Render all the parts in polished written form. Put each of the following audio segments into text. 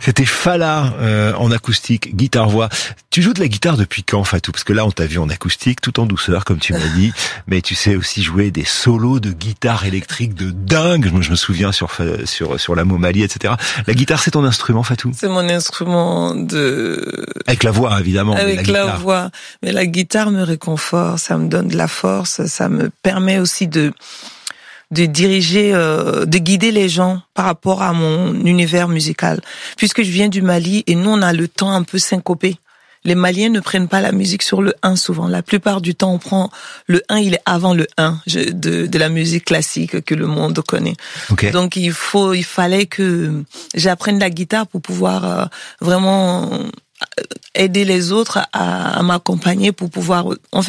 C'était Fala en acoustique, guitare-voix. Tu joues de la guitare depuis quand, Fatou? Parce que là, on t'a vu en acoustique, tout en douceur, comme tu m'as dit. Mais tu sais aussi jouer des solos de guitare électrique de dingue. Je me souviens sur la Momalie, etc. La guitare, c'est ton instrument, Fatou? C'est mon instrument Avec la voix, évidemment. Avec la voix. Mais la guitare me réconforte, ça me donne de la force, ça me permet aussi de diriger, de guider les gens par rapport à mon univers musical. Puisque je viens du Mali et nous, on a le temps un peu syncopé. Les Maliens ne prennent pas la musique sur le 1 souvent. La plupart du temps, on prend le 1, il est avant le 1 de la musique classique que le monde connaît. Okay. Donc il fallait que j'apprenne la guitare pour pouvoir vraiment aider les autres à m'accompagner pour pouvoir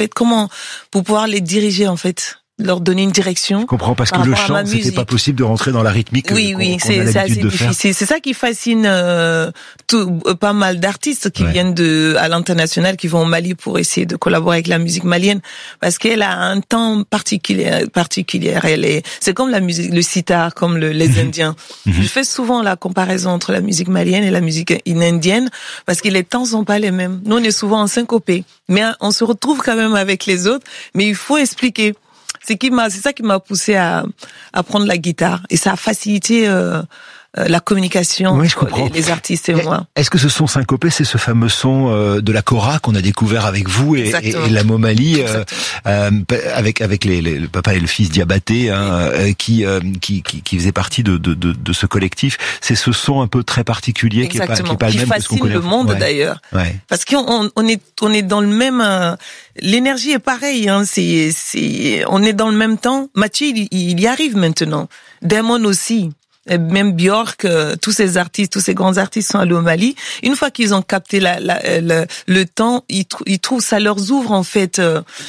les diriger en fait, leur donner une direction. Je comprends, parce que le chant, c'était pas possible de rentrer dans la rythmique. Oui, c'est assez difficile. C'est ça qui fascine pas mal d'artistes qui viennent à l'international, qui vont au Mali pour essayer de collaborer avec la musique malienne, parce qu'elle a un temps particulier. C'est comme la musique, le sitar, comme les Indiens. Je fais souvent la comparaison entre la musique malienne et la musique indienne, parce que les temps sont pas les mêmes. Nous, on est souvent en syncopé, mais on se retrouve quand même avec les autres, mais il faut expliquer. C'est ça qui m'a poussé à prendre la guitare, et ça a facilité la communication entre les artistes et moi. Est-ce que ce son syncopé, c'est ce fameux son de la kora qu'on a découvert avec vous et la Momalie, avec le papa et le fils Diabaté, qui faisait partie de ce collectif? C'est ce son un peu très particulier qui est pas le même que ce qu'on connaît. Qui fascine le monde d'ailleurs. Ouais. Parce qu'on est dans le même. L'énergie est pareille. On est dans le même temps. Mathieu, il y arrive maintenant. Damon aussi. Même Björk, tous ces grands artistes sont allés au Mali. Une fois qu'ils ont capté le temps, ils trouvent, ça leur ouvre en fait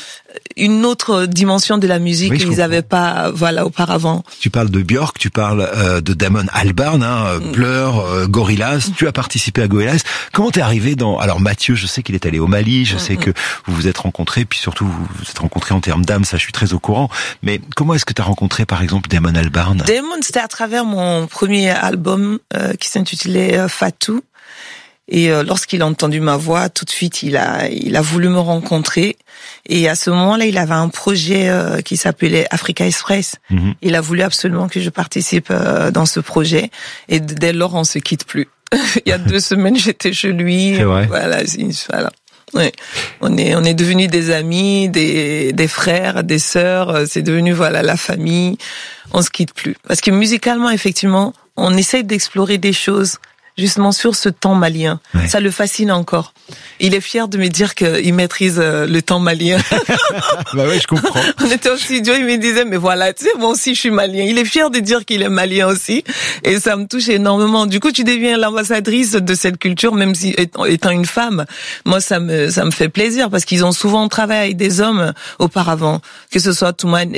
une autre dimension de la musique qu'ils n'avaient pas, auparavant. Tu parles de Björk, tu parles de Damon Albarn, Blur, Gorillaz. Tu as participé à Gorillaz. Comment t'es arrivé alors Mathieu, je sais qu'il est allé au Mali, je sais que vous vous êtes rencontrés, puis surtout vous vous êtes rencontrés en termes d'âme, ça je suis très au courant. Mais comment est-ce que tu as rencontré par exemple Damon Albarn? Damon, c'était à travers mon premier album qui s'intitulait Fatou. Et lorsqu'il a entendu ma voix, tout de suite, il a voulu me rencontrer. Et à ce moment-là, il avait un projet qui s'appelait Africa Express. Il a voulu absolument que je participe dans ce projet. Et dès lors, on se quitte plus. Il y a 2 semaines, j'étais chez lui. C'est vrai. Voilà. Ouais. On est devenus des amis, des frères, des sœurs. C'est devenu la famille. On se quitte plus. Parce que musicalement, effectivement, on essaye d'explorer des choses. Justement sur ce temps malien. Ouais. Ça le fascine encore. Il est fier de me dire qu'il maîtrise le temps malien. Bah ouais, je comprends. On était au studio, il me disait, mais voilà, tu sais, moi aussi je suis malien. Il est fier de dire qu'il est malien aussi. Et ça me touche énormément. Du coup, tu deviens l'ambassadrice de cette culture, même si étant une femme. Moi, ça me fait plaisir parce qu'ils ont souvent travaillé avec des hommes auparavant. Que ce soit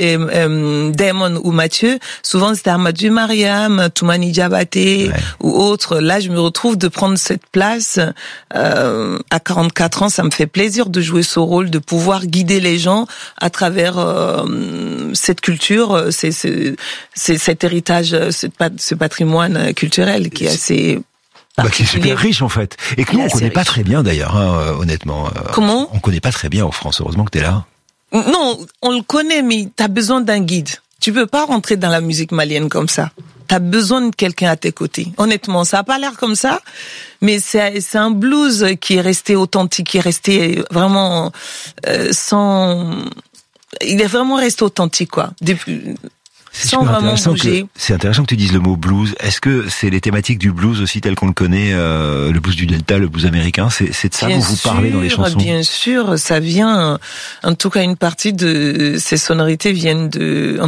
Damon ou Mathieu. Souvent, c'était Amadou Mariam, Toumani Diabaté ou autres. Là, je me retrouve de prendre cette place à 44 ans. Ça me fait plaisir de jouer ce rôle, de pouvoir guider les gens à travers cette culture, c'est cet héritage, ce patrimoine culturel qui est assez qui est super riche en fait, et que nous on connaît pas très bien d'ailleurs, honnêtement. Comment? On connaît pas très bien en France. Heureusement que t'es là. Non, on le connaît, mais t'as besoin d'un guide. Tu peux pas rentrer dans la musique malienne comme ça. T'as besoin de quelqu'un à tes côtés. Honnêtement, ça a pas l'air comme ça, mais c'est un blues qui est resté authentique, qui est resté vraiment il est vraiment resté authentique, quoi. Sans vraiment bouger. C'est intéressant que tu dises le mot blues. Est-ce que c'est les thématiques du blues aussi tel qu'on le connaît, le blues du Delta, le blues américain, c'est de ça dont vous parlez dans les chansons? Bien sûr, ça vient, en tout cas une partie de ces sonorités viennent